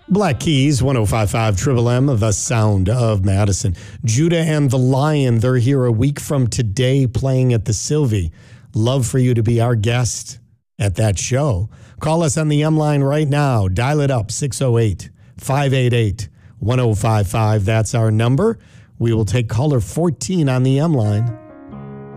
Black Keys, 105.5 Triple M, the sound of Madison. Judah and the Lion, they're here a week from today playing at the Sylvie. Love for you to be our guest at that show. Call us on the M line right now. Dial it up, 608-588-1055. That's our number. We will take caller 14 on the M line.